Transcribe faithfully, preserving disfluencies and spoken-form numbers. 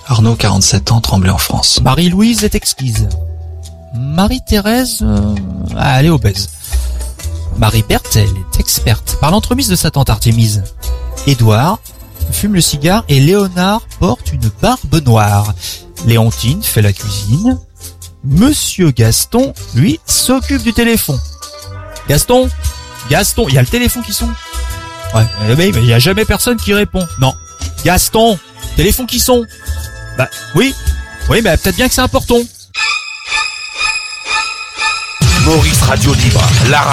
Arnaud, quarante-sept ans, Tremblay en France. Marie-Louise est exquise. Marie-Thérèse, euh, ah, elle est obèse. Marie-Berthe, elle est experte. Par l'entremise de sa tante Artémise. Édouard fume le cigare et Léonard porte une barbe noire. Léontine fait la cuisine. Monsieur Gaston, lui, s'occupe du téléphone. Gaston, Gaston, il y a le téléphone qui sonne. Ouais, mais il y a jamais personne qui répond. Non. Gaston, téléphone qui sonne. Bah, oui. Oui, mais peut-être bien que c'est important. Maurice Radio Libre, la radio.